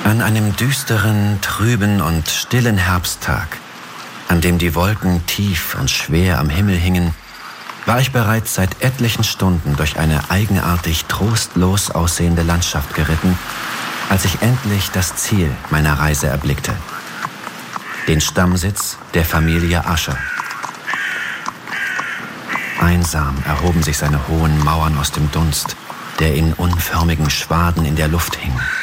An einem düsteren, trüben und stillen Herbsttag, an dem die Wolken tief und schwer am Himmel hingen, war ich bereits seit etlichen Stunden durch eine eigenartig trostlos aussehende Landschaft geritten, als ich endlich das Ziel meiner Reise erblickte: den Stammsitz der Familie Usher. Einsam erhoben sich seine hohen Mauern aus dem Dunst, der in unförmigen Schwaden in der Luft hing.